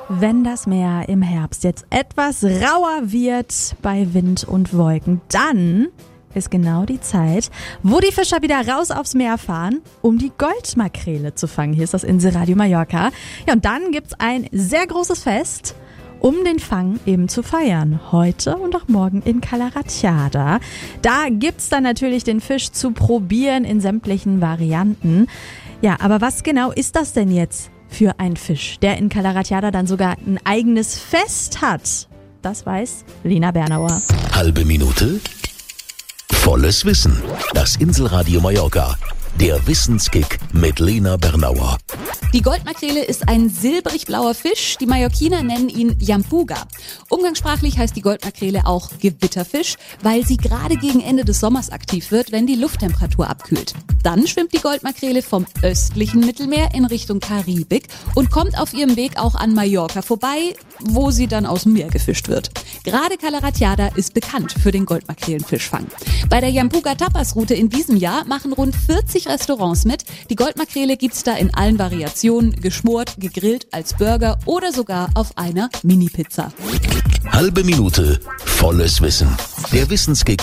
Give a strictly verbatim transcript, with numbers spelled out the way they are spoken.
Wenn das Meer im Herbst jetzt etwas rauer wird bei Wind und Wolken, dann ist genau die Zeit, wo die Fischer wieder raus aufs Meer fahren, um die Goldmakrele zu fangen. Hier ist das Inselradio Mallorca. Ja, und dann gibt's ein sehr großes Fest, um den Fang eben zu feiern. Heute und auch morgen in Cala Ratjada. Da gibt's dann natürlich den Fisch zu probieren in sämtlichen Varianten. Ja, aber was genau ist das denn jetzt für ein Fisch, der in Cala Ratjada dann sogar ein eigenes Fest hat? Das weiß Lena Bernauer. Halbe Minute, volles Wissen. Das Inselradio Mallorca. Der Wissenskick mit Lena Bernauer. Die Goldmakrele ist ein silbrig-blauer Fisch. Die Mallorquiner nennen ihn Yampuga. Umgangssprachlich heißt die Goldmakrele auch Gewitterfisch, weil sie gerade gegen Ende des Sommers aktiv wird, wenn die Lufttemperatur abkühlt. Dann schwimmt die Goldmakrele vom östlichen Mittelmeer in Richtung Karibik und kommt auf ihrem Weg auch an Mallorca vorbei, wo sie dann aus dem Meer gefischt wird. Gerade Cala Ratjada ist bekannt für den Goldmakrelenfischfang. Bei der Yampuga Tapas Route in diesem Jahr machen rund vierzig Restaurants mit. Die Goldmakrele gibt's da in allen Variationen, geschmort, gegrillt, als Burger oder sogar auf einer Mini-Pizza. Halbe Minute, volles Wissen. Der Wissenskick